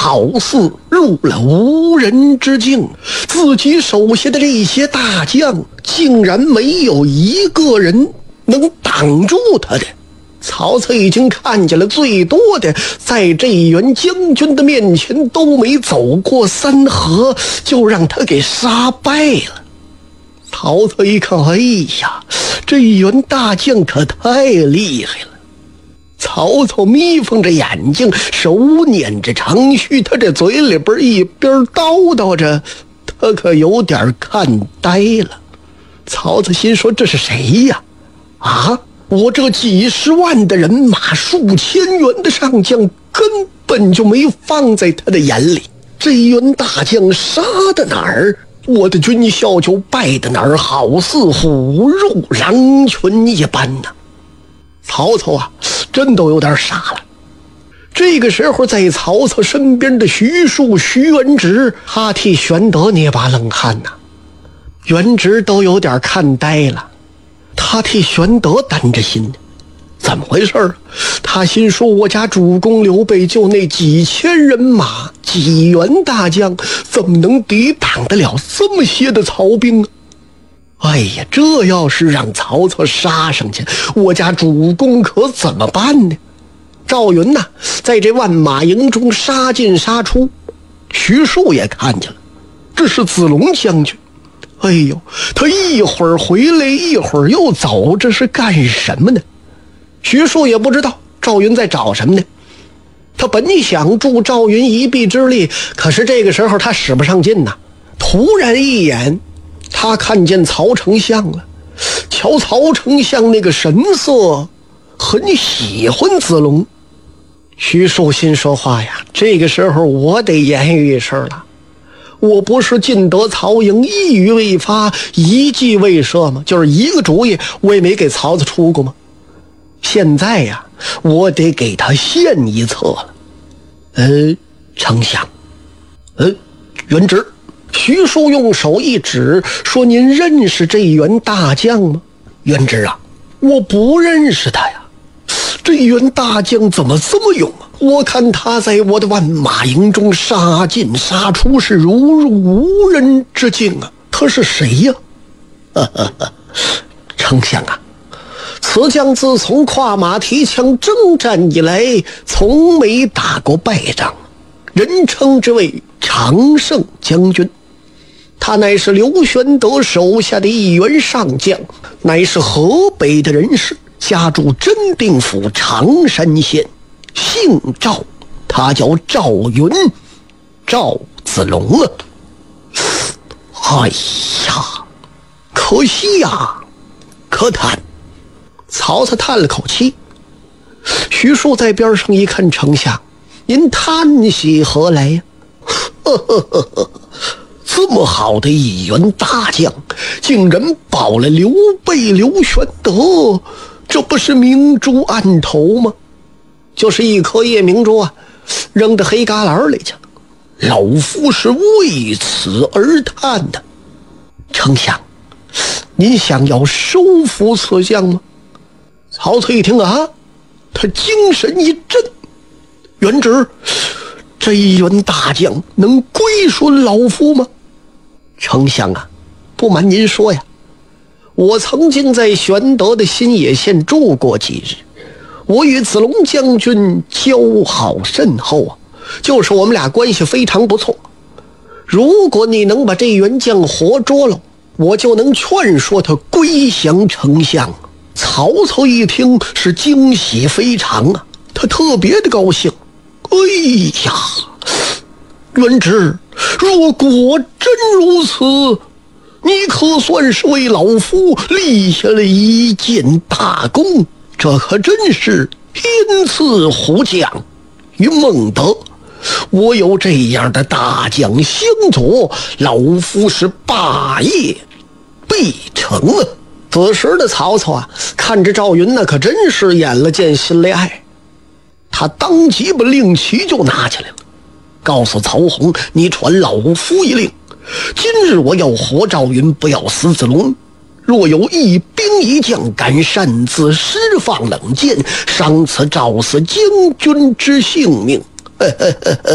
好似入了无人之境，自己手下的这些大将竟然没有一个人能挡住他的。曹操已经看见了最多的，在这一员将军的面前都没走过3合，就让他给杀败了。曹操一看，哎呀，这一员大将可太厉害了。曹操眯缝着眼睛，手捻着长须，他这嘴里边一边叨叨着，他可有点看呆了。曹操心说，这是谁呀？啊，我这几十万的人马，数千员的上将，根本就没放在他的眼里。这一员大将杀的哪儿，我的军校就败的哪儿，好似虎入狼群一般呢。曹操啊，真都有点傻了。这个时候，在曹操身边的徐庶、徐元直，他替玄德捏把冷汗呐。元直都有点看呆了，他替玄德担着心，怎么回事？他心说，我家主公刘备就那几千人马，几员大将，怎么能抵挡得了这么些的曹兵啊？哎呀，这要是让曹操杀上去，我家主公可怎么办呢？赵云呐，在这万马营中杀进杀出，徐庶也看见了，这是子龙将军。哎呦，他一会儿回来一会儿又走，这是干什么呢？徐庶也不知道赵云在找什么呢。他本想助赵云一臂之力，可是这个时候他使不上劲呐。突然一眼，他看见曹丞相了，瞧曹丞相那个神色，很喜欢子龙。徐庶心说话呀，这个时候我得言语一声了。我不是进得曹营，一语未发，一计未设吗？就是一个主意我也没给曹操出过吗？现在呀，我得给他献一策了。丞相，元直。徐庶用手一指，说：“您认识这一员大将吗？”元直啊，我不认识他呀。这一员大将怎么这么勇啊？我看他在我的万马营中杀进杀出，是如入无人之境啊。他是谁呀？丞相啊，此将自从跨马提枪征战以来，从没打过败仗，人称之为常胜将军。他乃是刘玄德手下的一员上将，乃是河北的人士，家住真定府常山县，姓赵，他叫赵云，赵子龙啊。哎呀，可惜呀，可叹。曹操叹了口气。徐庶在边上一看，丞相，您叹息何来呀？这么好的一员大将，竟然保了刘备、刘玄德，这不是明珠暗投吗？就是一颗夜明珠啊，扔到黑旮旯里去了。老夫是为此而叹的。丞相，您想要收服此将吗？曹操一听啊，他精神一振。元直，这一员大将能归顺老夫吗？丞相啊，不瞒您说呀，我曾经在玄德的新野县住过几日，我与子龙将军交好甚厚啊，就是我们俩关系非常不错。如果你能把这员将活捉了，我就能劝说他归降丞相。曹操一听是惊喜非常啊，他特别的高兴。哎呀，元直，若果真如此，你可算是为老夫立下了一件大功，这可真是天赐虎将于孟德。我有这样的大将相佐，老夫是霸业必成啊。此时的曹操啊，看着赵云呢，可真是眼了见心里爱。他当即把令旗就拿起来了，告诉曹洪，你传老夫一令，今日我要活赵云，不要死子龙。若有一兵一将敢擅自释放冷箭，伤此赵死将军之性命。